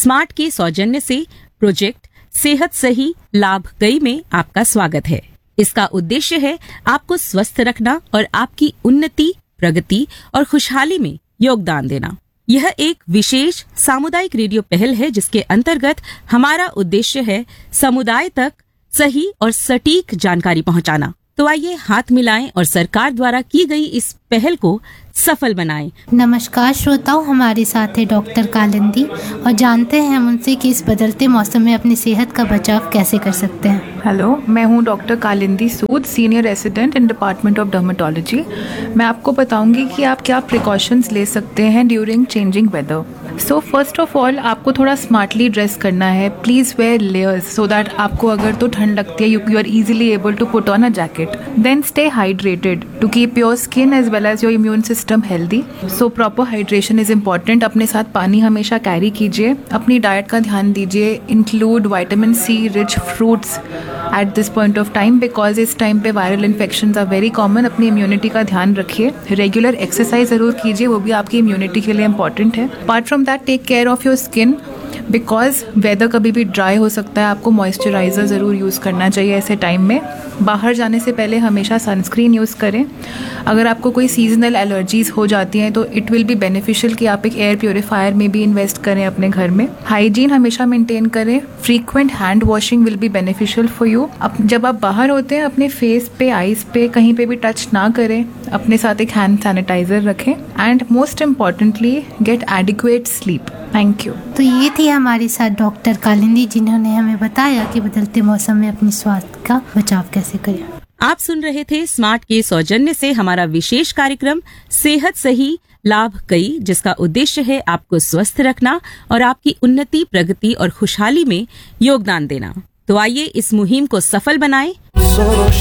Smart के सौजन्य से प्रोजेक्ट सेहत सही लाभ कई में आपका स्वागत है। इसका उद्देश्य है आपको स्वस्थ रखना और आपकी उन्नति, प्रगति और खुशहाली में योगदान देना। यह एक विशेष सामुदायिक रेडियो पहल है जिसके अंतर्गत हमारा उद्देश्य है समुदाय तक सही और सटीक जानकारी पहुंचाना। तो आइए हाथ मिलाएं और सरकार द्वारा की गई इस पहल को सफल बनाएं। नमस्कार श्रोताओं, हमारे साथ है डॉक्टर कालिंदी और जानते हैं हम उनसे कि इस बदलते मौसम में अपनी सेहत का बचाव कैसे कर सकते हैं। हेलो, मैं हूँ doctor Kalindi Sood, senior resident in department of dermatology. मैं आपको बताऊंगी कि आप क्या प्रिकॉशंस ले सकते हैं during changing weather. So first of all आपको थोड़ा स्मार्टली ड्रेस करना है। Please where layers so that आपको अगर तो ठंड लगती है you are easily able to put on a jacket. Then stay hydrated to keep your skin as well as your immune system healthy. So proper hydration is important. अपने साथ पानी हमेशा कैरी कीजिए। अपनी डाइट का ध्यान दीजिए। Include vitamin C rich fruits at this point of time because इस टाइम पे viral infections are very common. अपनी इम्यूनिटी का ध्यान रखिए। रेगुलर एक्सरसाइज ज़रूर कीजिए, वो भी आपकी इम्यूनिटी के लिए इंपॉर्टेंट है। Apart from that take care of your skin because weather कभी भी ड्राई हो सकता है। आपको मॉइस्चराइज़र ज़रूर यूज़ करना चाहिए ऐसे टाइम में। बाहर जाने से पहले हमेशा सनस्क्रीन यूज़ करें। अगर आपको कोई सीजनल एलर्जीज़ हो जाती हैं तो इट विल बी बेनिफिशियल कि आप एक एयर प्योरीफायर में भी इन्वेस्ट करें अपने घर में। हाइजीन हमेशा मेंटेन करें। Frequent hand washing will be beneficial for you. जब आप बाहर होते हैं अपने फेस पे, आइज़ पे कहीं पे भी टच ना करें। अपने साथ एक हैंड सैनिटाइज़र रखें and most importantly gate adequate sleep. Thank you. तो ये थी हमारे साथ डॉक्टर कालिंदी जिन्होंने हमें बताया कि बदलते मौसम में अपनी स्वास्थ्य का बचाव कैसे करें। आप सुन रहे थे स्मार्ट के सौजन्य से हमारा विशेष कार्यक्रम सेहत सही लाभ कई, जिसका उद्देश्य है आपको स्वस्थ रखना और आपकी उन्नति, प्रगति और खुशहाली में योगदान देना। तो आइए इस मुहिम को सफल बनाएं।